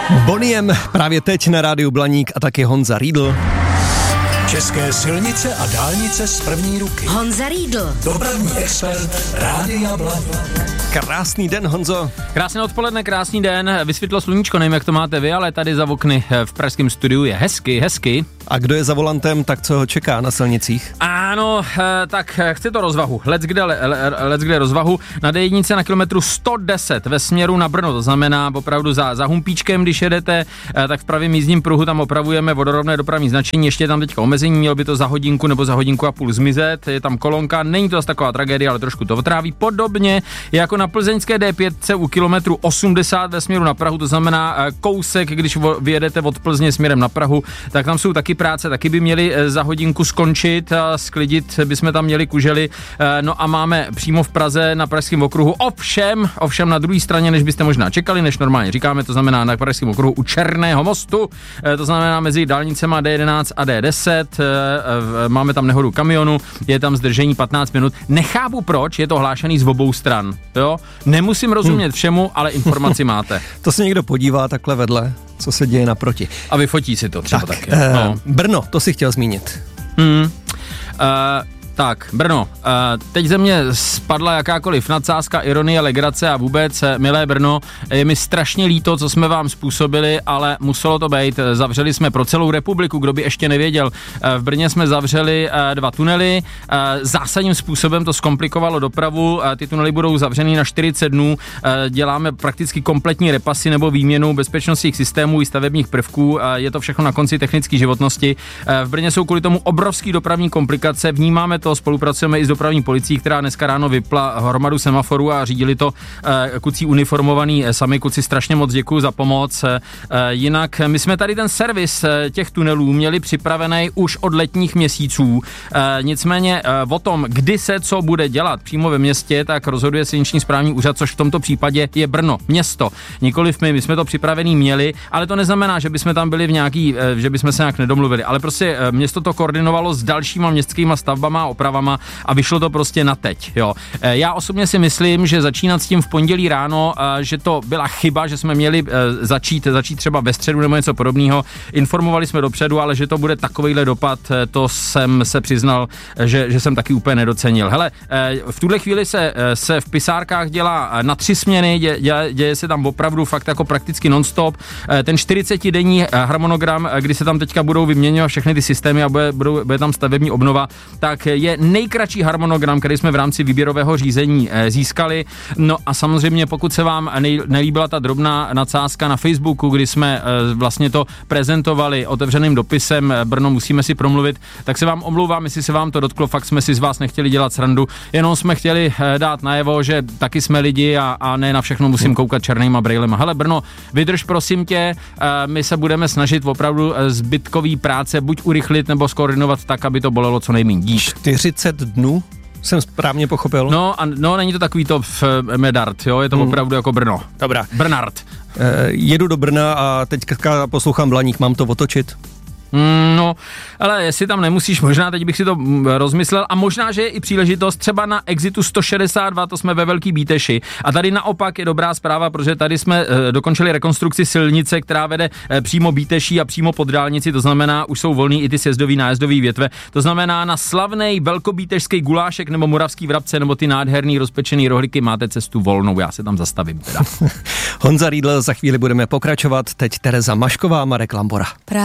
Bonnie M právě teď na rádiu Blaník a taky Honza Riedl. České silnice a dálnice z první ruky. Honza Riedl. Dopravní expert Rádia Blaník. Krásný den, Honzo. Krásné odpoledne, krásný den. Vysvětlo sluníčko, nevím, jak to máte vy, ale tady za okny v pražském studiu je hezky. A kdo je za volantem, tak co ho čeká na silnicích? Ano, tak chci to rozvahu. Let's kde rozvahu. Na D1 na kilometru 110 ve směru na Brno, to znamená opravdu za Humpíčkem, když jedete, tak v pravém jízdním pruhu tam opravujeme vodorovné dopravní značení, ještě je tam teďka omezení, mělo by to za hodinku nebo za hodinku a půl zmizet, je tam kolonka, není to zase taková tragédie, ale trošku to otráví. Podobně jako na plzeňské D5 u kilometru 80 ve směru na Prahu, to znamená kousek, když vyjedete od Plzně směrem na Prahu, tak tam jsou taky práce, taky by měli za hodinku skončit a sklidit bychom tam měli kužely. No a máme přímo v Praze na Pražském okruhu, ovšem na druhé straně, než byste možná čekali, než normálně říkáme, to znamená na Pražském okruhu u Černého mostu, to znamená mezi dálnicema D11 a D10, máme tam nehodu kamionu, je tam zdržení 15 minut. Nechápu proč, je to hlášený z obou stran, jo? Nemusím rozumět všemu, ale informaci máte. To se někdo podívá takhle vedle, co se děje naproti. A vyfotí si to třeba taky. No. Brno, to si chtěl zmínit. Tak, Brno. Teď ze mě spadla jakákoliv nadsázka, ironie, legrace a vůbec, milé Brno, je mi strašně líto, co jsme vám způsobili, ale muselo to být. Zavřeli jsme pro celou republiku, kdo by ještě nevěděl. V Brně jsme zavřeli 2 tunely, zásadním způsobem to zkomplikovalo dopravu, ty tunely budou zavřený na 40 dnů, děláme prakticky kompletní repasy nebo výměnu bezpečnostních systémů i stavebních prvků, je to všechno na konci technické životnosti. V Brně jsou kvůli tomu obrovský dopravní komplikace, vnímáme to, spolupracujeme i s dopravní policií, která dneska ráno vypla hromadu semaforů a řídili to kucí uniformovaný sami kuci, strašně moc děkuju za pomoc. Jinak my jsme tady ten servis těch tunelů měli připravený už od letních měsíců, nicméně o tom, kdy se co bude dělat přímo ve městě, tak rozhoduje silniční správní úřad, což v tomto případě je Brno, město. Nikoliv my jsme to připravený měli, ale to neznamená, že bychom tam byli že bychom se nějak nedomluvili, ale prostě město to koordinovalo s dalšíma městskýma stavbama, opravama a vyšlo to prostě na teď, jo. Já osobně si myslím, že začínat s tím v pondělí ráno, že to byla chyba, že jsme měli začít třeba ve středu nebo něco podobného. Informovali jsme dopředu, ale že to bude takovejhle dopad, to jsem se přiznal, že jsem taky úplně nedocenil. Hele, v tuhle chvíli se v pisárkách dělá na 3 směny, děje se tam opravdu fakt jako prakticky non-stop. Ten 40denní harmonogram, kdy se tam teďka budou vyměňovat všechny ty systémy a bude tam stavební obnova, tak je nejkratší harmonogram, který jsme v rámci výběrového řízení získali. No a samozřejmě, pokud se vám nelíbila ta drobná nadsázka na Facebooku, kdy jsme vlastně to prezentovali otevřeným dopisem Brno, musíme si promluvit, tak se vám omlouvám, jestli se vám to dotklo, fakt jsme si z vás nechtěli dělat srandu, jenom jsme chtěli dát najevo, že taky jsme lidi a ne na všechno musím koukat černýma brejlema. Hele Brno, vydrž prosím tě, my se budeme snažit opravdu zbytkový práce buď urychlit nebo skoordinovat tak, aby to bolelo co nejméně. 40 dnů? Jsem správně pochopil. No, není to takový to medard, jo, je to opravdu jako Brno. Dobrá. Brnard. Jedu do Brna a teďka poslouchám Blaník, mám to otočit? No, ale jestli tam nemusíš, možná teď bych si to rozmyslel a možná, že je i příležitost třeba na Exitu 162, to jsme ve Velký Bíteši a tady naopak je dobrá zpráva, protože tady jsme dokončili rekonstrukci silnice, která vede přímo Bíteší a přímo pod dálnici, to znamená, už jsou volný i ty sjezdový, nájezdový větve, to znamená na slavnej velkobítešský gulášek nebo moravský vrabce nebo ty nádherný rozpečený rohlíky máte cestu volnou, já se tam zastavím teda. Honza Riedl, za chvíli budeme pokračovat, teď Tereza Mašková, Marek Lambora.